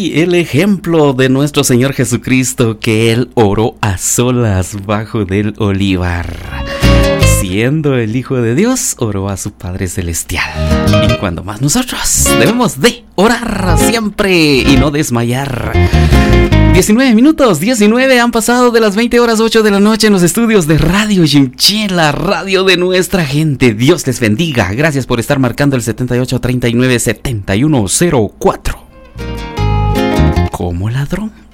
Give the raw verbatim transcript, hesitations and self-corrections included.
sí, el ejemplo de nuestro Señor Jesucristo, que Él oró a solas bajo del olivar. Siendo el Hijo de Dios, oró a su Padre Celestial. Y cuando más nosotros debemos de orar siempre y no desmayar. diecinueve minutos, diecinueve han pasado de las veinte horas ocho de la noche en los estudios de Radio Yimché, la radio de nuestra gente. Dios les bendiga. Gracias por estar marcando el setenta y ocho, treinta y nueve, setenta y uno cero cuatro. Como ladrón.